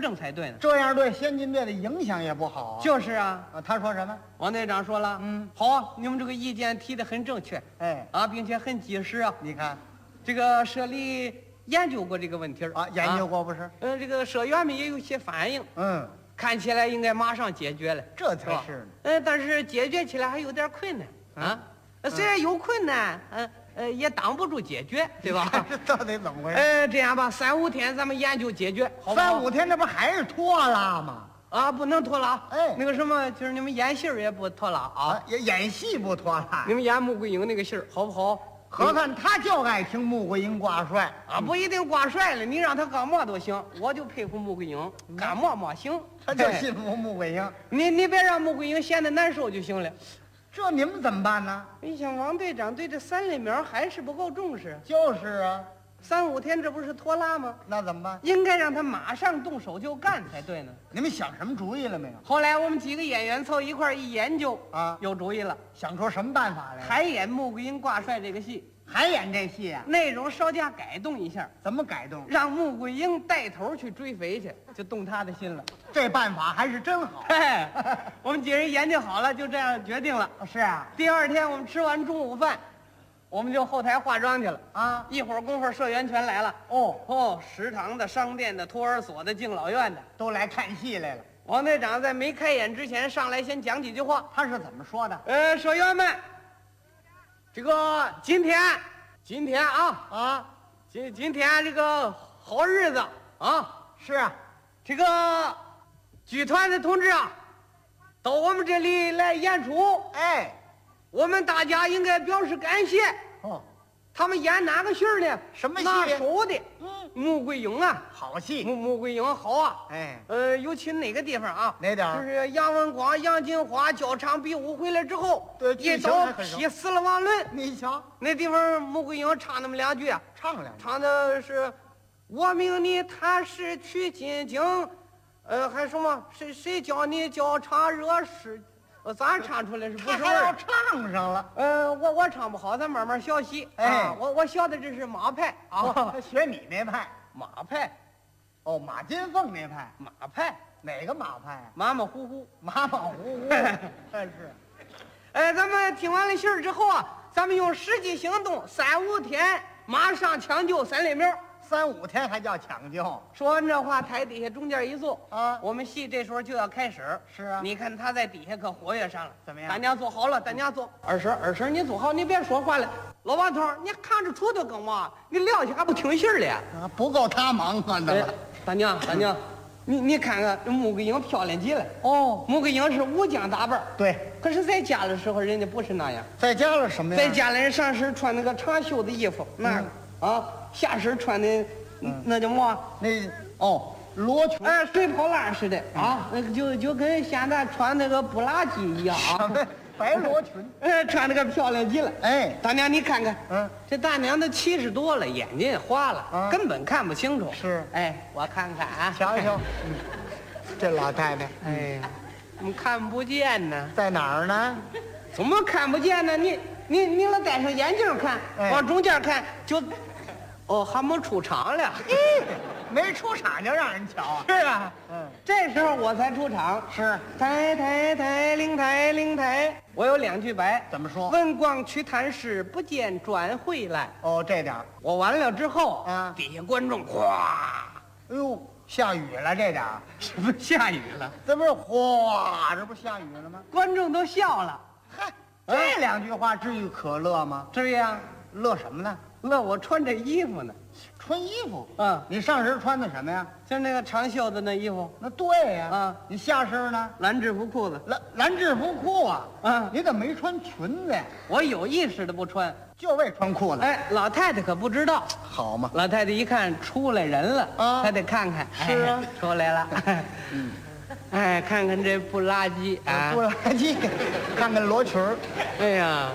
正才对呢。 这样对先进队的影响也不好啊。 就是啊， 他说什么？ 王队长说了，好啊，你们这个意见提得很正确， 哎啊，并且很及时啊。 你看这个社里研究过这个问题啊，研究过不是？ 这个社员们也有些反应，看起来应该马上解决了， 这才是呢。 但是解决起来还有点困难啊。虽然有困难，也挡不住解决，对吧？ 这到底怎么回事？ 这样吧，3、5天咱们研究解决，好不好？ 3、5天，这不还是拖拉吗？ 啊，不能拖拉。 哎， 那个什么，就是你们演戏也不拖拉啊， 演戏不拖拉。 你们演穆桂英那个戏好不好？ 何看他就爱听穆桂英挂帅啊，不一定挂帅了，你让他干嘛都行，我就佩服穆桂英，干嘛行， 他就信服穆桂英。 你别让穆桂英闲得难受就行了。 这你们怎么办呢？ 你想王队长对这3类苗还是不够重视。 就是啊 ，3、5天这不是拖拉吗？ 那怎么办？ 应该让他马上动手就干才对呢。 你们想什么主意了没有？ 后来我们几个演员凑一块一研究啊， 有主意了， 想出什么办法来？ 还演穆桂英挂帅这个戏。 还演这戏啊？ 内容稍加改动一下。 怎么改动？ 让穆桂英带头去追肥去，就动他的心了。 这办法还是真好。 我们几人研究好了，就这样决定了。 是啊， 第2天我们吃完中午饭，我们就后台化妆去了啊。 一会儿功夫，社员全来了。食堂的、商店的、托儿所的、敬老院的都来看戏来了。 王队长在没开演之前上来先讲几句话。 他是怎么说的？ 社员们。这个今天啊，今天这个好日子啊， 是啊， 这个剧团的同志啊，到我们这里来演出，我们大家应该表示感谢。他们演哪个戏呢？ 什么戏？ 拿手的，穆桂英啊， 好戏。 穆桂英好啊。尤其哪个地方啊？ 哪点？ 就是杨文广、杨金花交场比武回来之后， 对， 一刀劈死了王伦。 你瞧， 那地方穆桂英唱那么2句啊，唱的是“我命你踏实取金经”，还什么谁教你交场惹事？咱唱出来是不是？ 还要唱上了。 我唱不好，咱慢慢学习。我学的这是马派啊， 学你那派。 马派， 马金凤那派。 马派哪个马派啊？ 马马虎虎， 马马虎虎。是。 咱们听完了戏儿之后啊，咱们用实际行动，3、5天马上抢救3类苗。 3、5天还叫抢救？ 说完这话，台底下中间一坐啊， 我们戏这时候就要开始。 是啊， 你看他在底下可活跃上了。 怎么样？ 大娘坐好了，大娘坐。二婶你坐好，你别说话了。老王头，你看着杵头干嘛？你撂下还不听信儿了呀？ 不够他忙活的。 大娘，你看看穆桂英漂亮极了。穆桂英是武将打扮。 对。 可是在家的时候，人家不是那样。 在家了什么呀？ 在家里人上身穿那个长袖的衣服，那下身穿的那叫么？ 罗裙， 水泡烂似的啊，那个就跟现在穿那个布拉吉一样啊， 白罗裙， 穿那个漂亮极了。大娘你看看，这大娘都70多了，眼睛也花了，根本看不清楚。 是， 我看看啊， 瞧瞧，这老太太， 怎么看不见呢？ 在哪儿呢？ 怎么看不见呢？你老戴上眼镜看，往中间看就。还没出场了， 没出场就让人瞧啊！ 是啊，这时候我才出场。 是， 抬灵台，我有2句白， 怎么说？ 文广去探视，不见转回来。 这点我完了之后底下观众哗， 哎呦，下雨了这点什么下雨了？ 这不是哗，这不下雨了吗？ 观众都笑了。 嗨，这2句话至于可乐吗？ 至于啊， 乐什么呢？ 乐我穿这衣服呢。 穿衣服？ 你上身穿的什么呀？ 就是那个长袖的那衣服。 那对呀。你下身呢？ 蓝制服裤子。 蓝制服裤啊。你怎么没穿裙子呀？ 我有意识的不穿， 就为穿裤子。 老太太可不知道。 好嘛。 老太太一看出来人了她得看看。 是啊， 出来了。看看这不拉几啊！ 不拉几，看看罗裙儿。 哎呀，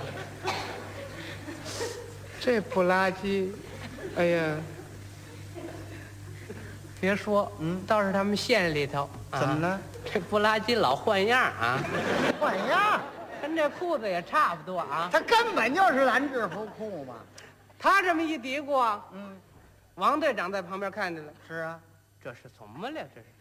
这不拉几，哎呀，别说，倒是他们县里头， 怎么了？ 这不拉几老换样啊！ 换样， 跟这裤子也差不多啊。 他根本就是蓝制服裤嘛。 他这么一嘀咕，王队长在旁边看见了。 是啊， 这是怎么了？这是。